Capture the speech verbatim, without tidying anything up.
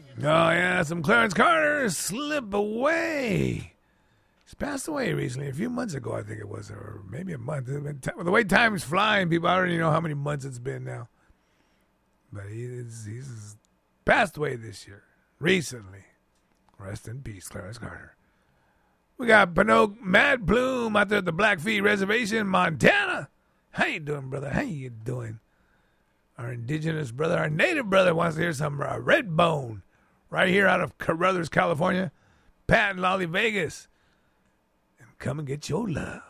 Oh, yeah, some Clarence Carter slip away. He's passed away recently, a few months ago, I think it was, or maybe a month. The way time's flying, people, I don't even know how many months it's been now. But he's, he's passed away this year, recently. Rest in peace, Clarence Carter. We got Pinocchio Mad Plume out there at the Blackfeet Reservation, Montana. How you doing, brother? How you doing? Our indigenous brother, our native brother wants to hear some uh, Redbone. Right here out of Carruthers, California. Pat and Lolly Vegas. And come and get your love.